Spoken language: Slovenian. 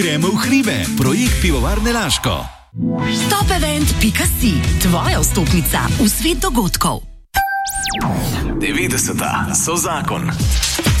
Gremo v hribe, projekt Pivovarne Laško. Topevent.si, tvoja vstopnica v svet dogodkov. 90 so zakon.